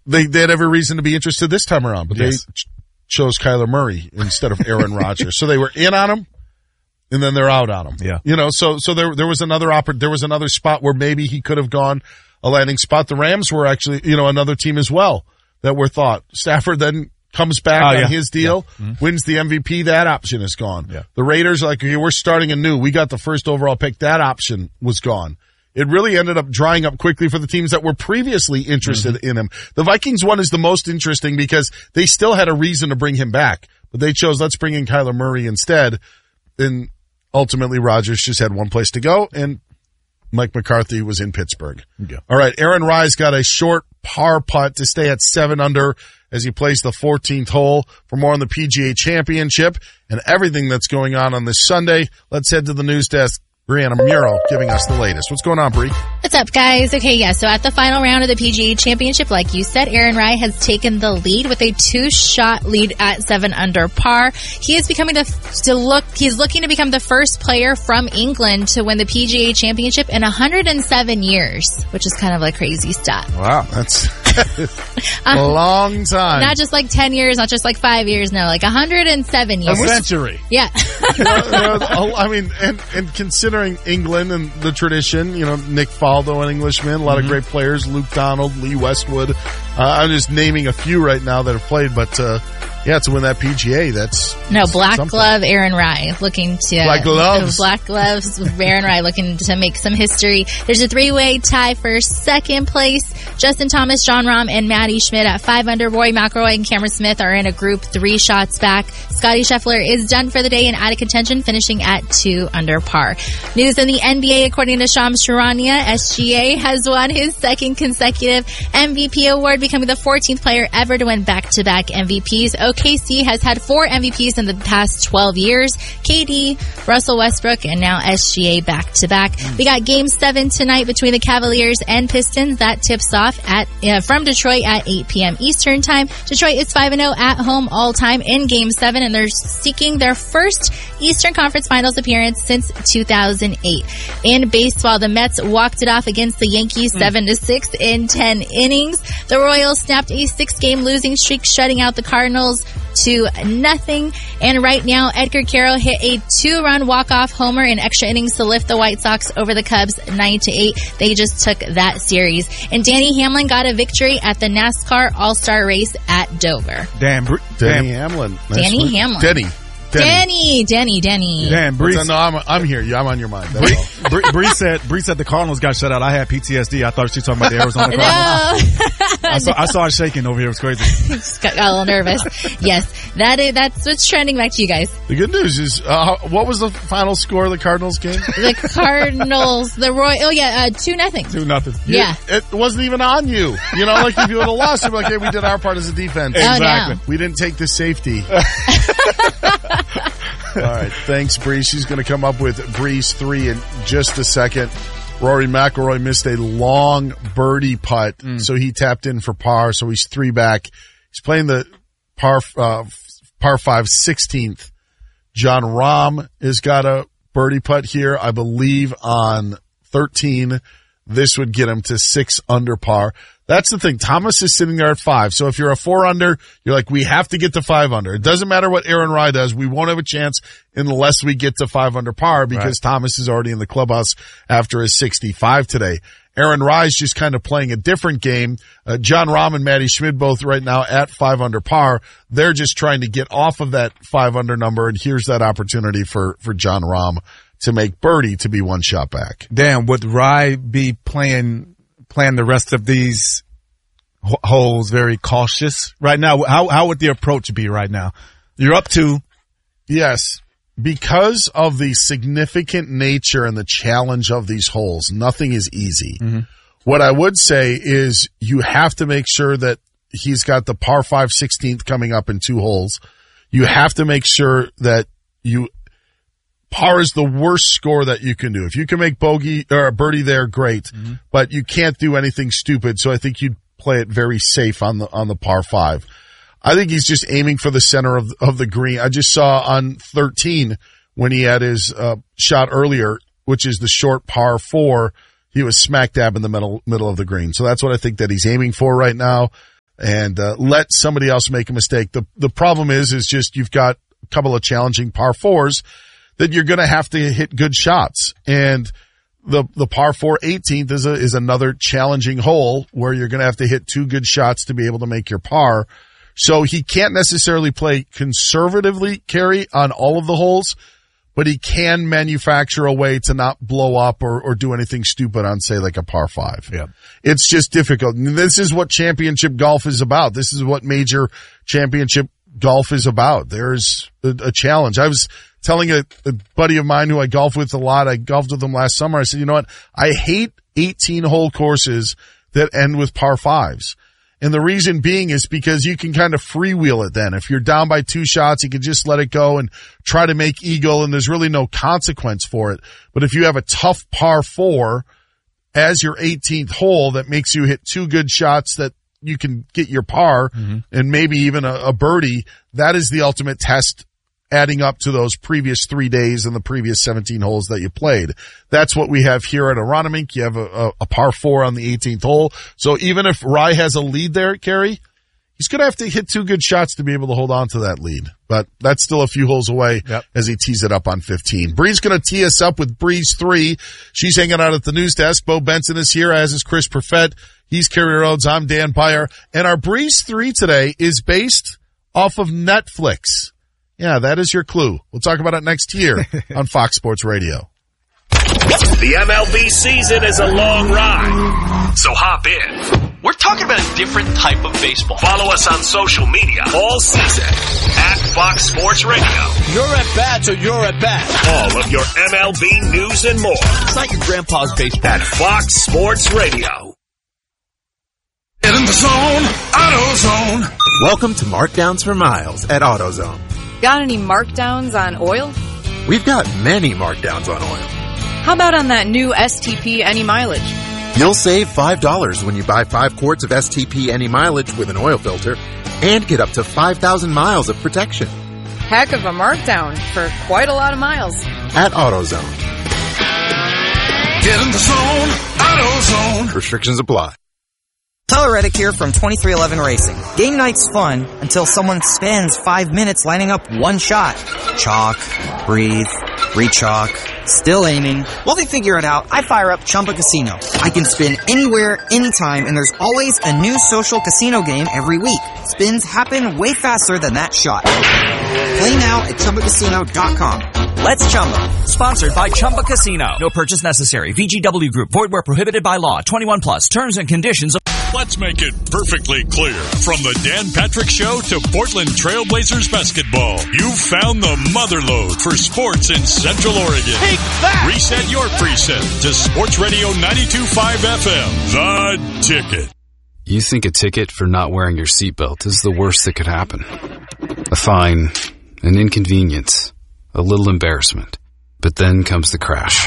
they had every reason to be interested this time around, but they chose Kyler Murray instead of Aaron Rodgers. So they were in on him, and then they're out on him. Yeah. You know, so there was another spot where maybe he could have gone a landing spot. The Rams were actually, another team as well that were thought. Stafford then comes back on his deal, wins the MVP. That option is gone. Yeah. The Raiders are like, okay, we're starting anew. We got the first overall pick. That option was gone. It really ended up drying up quickly for the teams that were previously interested in him. The Vikings one is the most interesting because they still had a reason to bring him back, but they chose, let's bring in Kyler Murray instead. And ultimately Rodgers just had one place to go, and Mike McCarthy was in Pittsburgh. Yeah. All right. Aaron Rise got a short par putt to stay at 7 under as he plays the 14th hole. For more on the PGA Championship and everything that's going on this Sunday, let's head to the news desk. Brianna Muro giving us the latest. What's going on, Bri? What's up, guys? Okay, yeah, so at the final round of the PGA Championship, like you said, Aaron Rai has taken the lead with a 2-shot lead at 7 under par. He is becoming he's looking to become the first player from England to win the PGA Championship in 107 years, which is kind of like crazy stuff. Wow, that's a long time. Not just like 10 years, not just like 5 years, no, like 107 years. A century. Yeah. I mean, and considering England and the tradition, Nick Faldo, an Englishman, a lot of great players, Luke Donald, Lee Westwood. I'm just naming a few right now that have played, but to win that PGA, that's Black something. Glove Aaron Rai looking to Black Gloves. Black Gloves Aaron Rai looking to make some history. There's a 3-way tie for second place. Justin Thomas, Jon Rahm, and Matty Schmidt at 5 under. Rory McIlroy and Cameron Smith are in a group 3 shots back. Scottie Scheffler is done for the day and out of contention, finishing at 2 under par. News in the NBA, according to Shams Charania, SGA has won his second consecutive MVP award, becoming the 14th player ever to win back-to-back MVPs. OKC has had 4 MVPs in the past 12 years. KD, Russell Westbrook, and now SGA back-to-back. We got Game 7 tonight between the Cavaliers and Pistons. That tips off from Detroit at 8 p.m. Eastern Time. Detroit is 5-0 at home all-time in Game 7, and they're seeking their first Eastern Conference Finals appearance since 2008. In baseball, the Mets walked it off against the Yankees 7-6 in 10 innings. The Royals snapped a 6-game losing streak, shutting out the Cardinals 2-0. And right now, Edgar Carroll hit a 2-run walk-off homer in extra innings to lift the White Sox over the Cubs 9-8. They just took that series. And Danny Hamlin got a victory at the NASCAR All-Star race at Dover. Danny Hamlin. Danny Hamlin. Danny. Damn, Bree. No, I'm here. I'm on your mind. Bree said the Cardinals got shut out. I had PTSD. I thought she was talking about the Arizona Cardinals. No. I saw her shaking over here. It was crazy. Just got a little nervous. Yes, that's what's trending. Back to you guys. The good news is, what was the final score of the Cardinals game? The Cardinals, 2-0. 2-0. Yeah. It wasn't even on you. Like if you would have lost, you'd be like, hey, we did our part as a defense. Exactly. No. We didn't take the safety. All right. Thanks, Bree. She's going to come up with Bree's 3 in just a second. Rory McIlroy missed a long birdie putt, so he tapped in for par, so he's 3 back. He's playing the par 5 16th. Jon Rahm has got a birdie putt here, I believe, on 13. This would get him to 6 under par. That's the thing. Thomas is sitting there at 5. So if you're a 4 under, you're like, we have to get to 5 under. It doesn't matter what Aaron Rai does. We won't have a chance unless we get to 5 under par because Thomas is already in the clubhouse after his 65 today. Aaron Rai's just kind of playing a different game. Jon Rahm and Matty Schmidt both right now at 5 under par. They're just trying to get off of that 5 under number, and here's that opportunity for Jon Rahm to make birdie to be 1 shot back. Dan, would Rai be playing the rest of these holes very cautious right now? How would the approach be right now? You're up 2. Yes. Because of the significant nature and the challenge of these holes, nothing is easy. What I would say is you have to make sure that he's got the par 5 16th coming up in 2 holes. You have to make sure that par is the worst score that you can do. If you can make bogey or a birdie there, great. But you can't do anything stupid. So I think you'd play it very safe on the par 5. I think he's just aiming for the center of the green. I just saw on 13 when he had his shot earlier, which is the short par 4, he was smack dab in the middle of the green. So that's what I think that he's aiming for right now. and let somebody else make a mistake. The problem is just you've got a couple of challenging par fours that you're going to have to hit good shots. And the par 4 18th is another challenging hole where you're going to have to hit 2 good shots to be able to make your par. So he can't necessarily play conservatively, Kerry, on all of the holes, but he can manufacture a way to not blow up or do anything stupid on, say, like a par 5. Yeah. It's just difficult. And this is what championship golf is about. This is what major championship golf is about. There's a challenge. I was telling a buddy of mine who I golf with a lot, I golfed with him last summer. I said, you know what? I hate 18-hole courses that end with par 5s. And the reason being is because you can kind of freewheel it then. If you're down by 2 shots, you can just let it go and try to make eagle, and there's really no consequence for it. But if you have a tough par 4 as your 18th hole that makes you hit 2 good shots that you can get your par and maybe even a birdie, that is the ultimate test, adding up to those previous 3 days and the previous 17 holes that you played. That's what we have here at Aronimink. You have a par 4 on the 18th hole. So even if Rye has a lead there, Kerry, he's going to have to hit 2 good shots to be able to hold on to that lead. But that's still a few holes away as he tees it up on 15. Bree's going to tee us up with Breeze 3. She's hanging out at the news desk. Bo Benson is here, as is Chris Perfett. He's Kerry Rhodes. I'm Dan Byer. And our Breeze 3 today is based off of Netflix. Yeah, that is your clue. We'll talk about it next year on Fox Sports Radio. The MLB season is a long ride, so hop in. We're talking about a different type of baseball. Follow us on social media all season at Fox Sports Radio. Your at-bats or your at-bats. All of your MLB news and more. It's not your grandpa's baseball. At Fox Sports Radio. Get in the zone, AutoZone. Welcome to Markdowns for Miles at AutoZone. Got any markdowns on oil? We've got many markdowns on oil. How about on that new STP Any Mileage? You'll save $5 when you buy 5 quarts of STP Any Mileage with an oil filter and get up to 5,000 miles of protection. Heck of a markdown for quite a lot of miles. At AutoZone. Get in the zone, AutoZone. Restrictions apply. Tyler Reddick here from 2311 Racing. Game night's fun until someone spends 5 minutes lining up one shot. Chalk, breathe, re-chalk, still aiming. While they figure it out, I fire up Chumba Casino. I can spin anywhere, anytime, and there's always a new social casino game every week. Spins happen way faster than that shot. Play now at ChumbaCasino.com. Let's Chumba. Sponsored by Chumba Casino. No purchase necessary. VGW Group. Void where prohibited by law. 21 plus. Terms and conditions. Let's make it perfectly clear. From the Dan Patrick Show to Portland Trailblazers basketball, you've found the motherlode for sports in Central Oregon. Take that! Reset your preset to Sports Radio 92.5 FM. The Ticket. You think a ticket for not wearing your seatbelt is the worst that could happen. A fine, an inconvenience, a little embarrassment. But then comes the crash.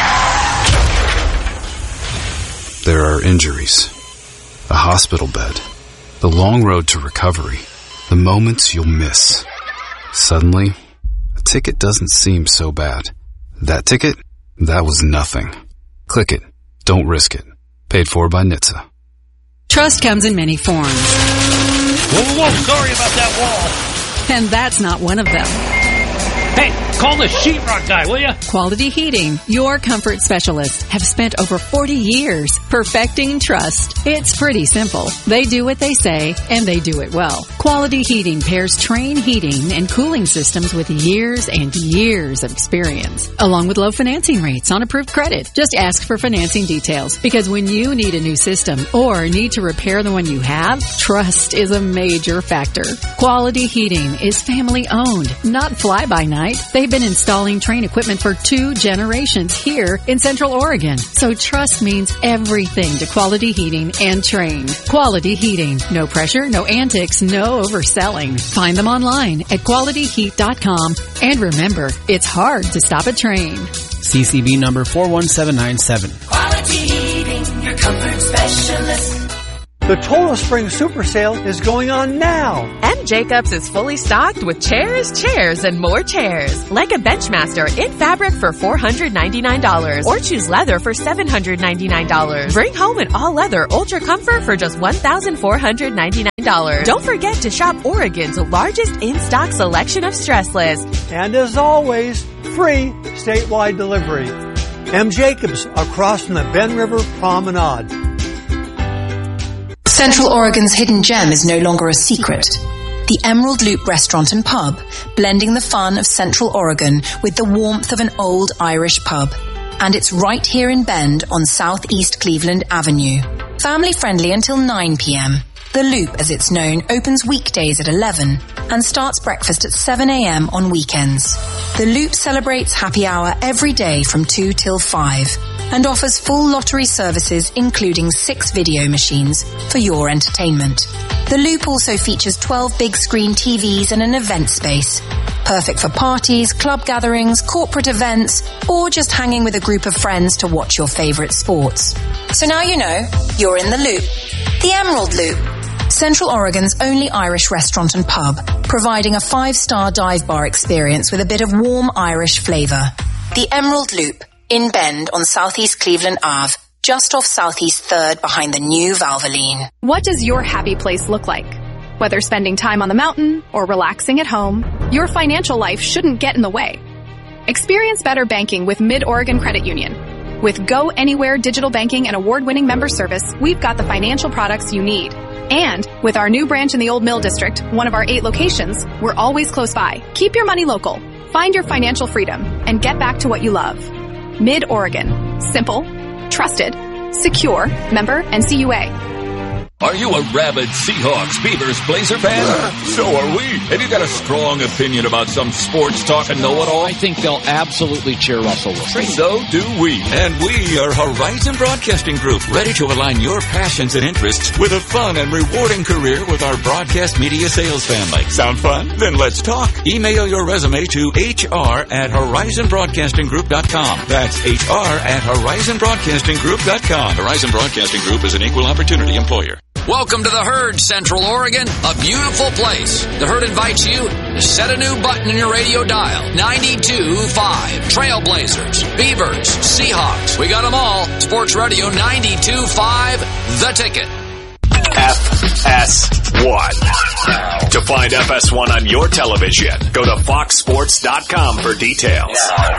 There are injuries. A hospital bed, the long road to recovery, the moments you'll miss. Suddenly, a ticket doesn't seem so bad. That ticket? That was nothing. Click it. Don't risk it. Paid for by NHTSA. Trust comes in many forms. Whoa, sorry about that wall. And that's not one of them. Hey, call the sheetrock guy, will you? Quality Heating, your comfort specialists, have spent over 40 years perfecting trust. It's pretty simple. They do what they say, and they do it well. Quality Heating pairs Trane heating and cooling systems with years and years of experience, along with low financing rates on approved credit. Just ask for financing details, because when you need a new system or need to repair the one you have, trust is a major factor. Quality Heating is family owned, not fly-by-night. They've been installing Trane equipment for 2 generations here in Central Oregon. So trust means everything to Quality Heating and Trane. Quality Heating. No pressure, no antics, no overselling. Find them online at qualityheat.com. And remember, it's hard to stop a Trane. CCB number 41797. Quality Heating, your comfort specialist. The Total Spring Super Sale is going on now. M. Jacobs is fully stocked with chairs, and more chairs. Like a Benchmaster in fabric for $499 or choose leather for $799. Bring home an all-leather Ultra Comfort for just $1,499. Don't forget to shop Oregon's largest in-stock selection of stressless. And as always, free statewide delivery. M. Jacobs, across from the Ben River Promenade. Central Oregon's hidden gem is no longer a secret. The Emerald Loop Restaurant and Pub, blending the fun of Central Oregon with the warmth of an old Irish pub. And it's right here in Bend on Southeast Cleveland Avenue. Family friendly until 9 p.m. The Loop, as it's known, opens weekdays at 11 and starts breakfast at 7 a.m. on weekends. The Loop celebrates happy hour every day from 2 till 5 and offers full lottery services including 6 video machines for your entertainment. The Loop also features 12 big screen TVs and an event space. Perfect for parties, club gatherings, corporate events, or just hanging with a group of friends to watch your favorite sports. So now you know, you're in the Loop. The Emerald Loop. Central Oregon's only Irish restaurant and pub, providing a 5-star dive bar experience with a bit of warm Irish flavour. The Emerald Loop, in Bend on Southeast Cleveland Ave, just off Southeast 3rd behind the new Valvoline. What does your happy place look like? Whether spending time on the mountain or relaxing at home, your financial life shouldn't get in the way. Experience better banking with Mid-Oregon Credit Union. With Go Anywhere digital banking and award-winning member service, we've got the financial products you need. And with our new branch in the Old Mill District, one of our 8 locations, we're always close by. Keep your money local, find your financial freedom, and get back to what you love. Mid-Oregon. Simple, trusted, secure, member NCUA. Are you a rabid Seahawks, Beavers, Blazer fan? So are we. Have you got a strong opinion about some sports talk and know-it-all? I think they'll absolutely cheer Russell Wilson. So do we. And we are Horizon Broadcasting Group, ready to align your passions and interests with a fun and rewarding career with our broadcast media sales family. Sound fun? Then let's talk. Email your resume to hr@horizonbroadcastinggroup.com. That's hr@horizonbroadcastinggroup.com. Horizon Broadcasting Group is an equal opportunity employer. Welcome to the Herd, Central Oregon, a beautiful place. The Herd invites you to set a new button in your radio dial. 92.5. Trailblazers, Beavers, Seahawks. We got them all. Sports Radio 92.5, The Ticket. FS1. To find FS1 on your television, go to foxsports.com for details.